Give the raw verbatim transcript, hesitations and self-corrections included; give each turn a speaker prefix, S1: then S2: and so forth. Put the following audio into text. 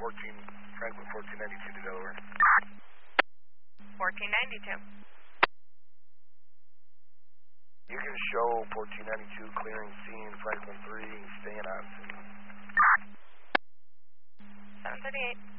S1: fourteen, Franklin fourteen ninety-two to Delaware.
S2: fourteen ninety-two.
S1: You can show fourteen ninety-two clearing scene, Franklin three, staying on scene.
S2: seven thirty-eight.